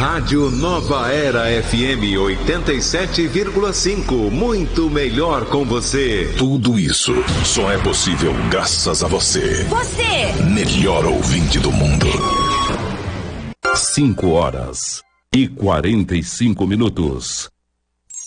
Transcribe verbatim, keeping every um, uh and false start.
Rádio Nova Era F M oitenta e sete vírgula cinco. Muito melhor com você. Tudo isso só é possível graças a você. Você! Melhor ouvinte do mundo. Cinco horas e quarenta e cinco minutos.